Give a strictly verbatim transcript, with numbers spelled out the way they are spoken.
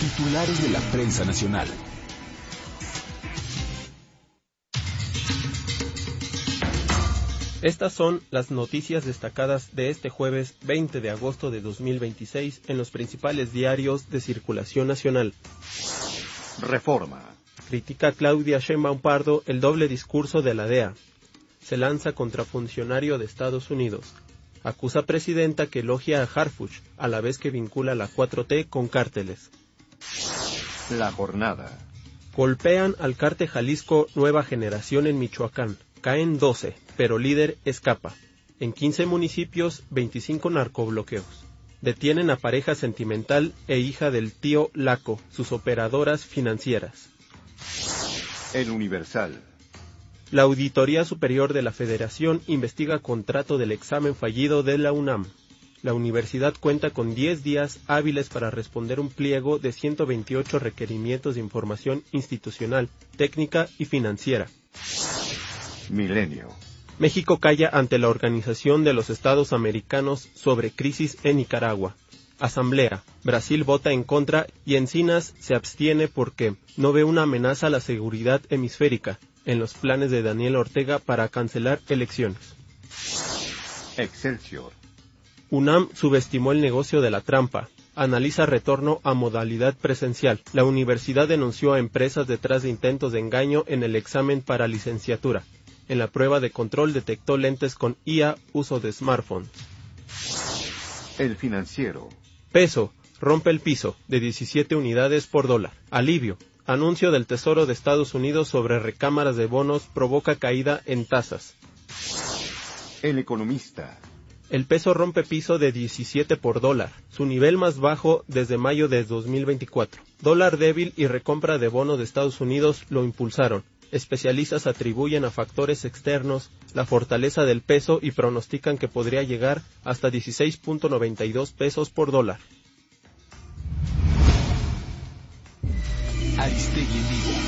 Titulares de la prensa nacional. Estas son las noticias destacadas de este jueves veinte de agosto de dos mil veintiséis en los principales diarios de circulación nacional. Reforma. Critica Claudia Sheinbaum Pardo el doble discurso de la D E A. Se lanza contra funcionario de Estados Unidos. Acusa presidenta que elogia a Harfuch, a la vez que vincula la cuatro T con cárteles. La jornada. Golpean al cártel Jalisco Nueva Generación en Michoacán. Caen doce, pero líder escapa. En quince municipios, veinticinco narcobloqueos. Detienen a pareja sentimental e hija del tío Laco, sus operadoras financieras. El Universal. La Auditoría Superior de la Federación investiga contrato del examen fallido de la UNAM. La universidad cuenta con diez días hábiles para responder un pliego de ciento veintiocho requerimientos de información institucional, técnica y financiera. Milenio. México calla ante la Organización de los Estados Americanos sobre crisis en Nicaragua. Asamblea. Brasil vota en contra y Encinas se abstiene porque no ve una amenaza a la seguridad hemisférica en los planes de Daniel Ortega para cancelar elecciones. Excelsior. UNAM subestimó el negocio de la trampa. Analiza retorno a modalidad presencial. La universidad denunció a empresas detrás de intentos de engaño en el examen para licenciatura. En la prueba de control detectó lentes con I A, uso de smartphones. El Financiero. Peso, rompe el piso, de diecisiete unidades por dólar. Alivio, anuncio del Tesoro de Estados Unidos sobre recámaras de bonos provoca caída en tasas. El Economista. El peso rompe piso de diecisiete por dólar, su nivel más bajo desde mayo de dos mil veinticuatro. Dólar débil y recompra de bonos de Estados Unidos lo impulsaron. Especialistas atribuyen a factores externos la fortaleza del peso y pronostican que podría llegar hasta dieciséis punto noventa y dos pesos por dólar. Aristegui en vivo.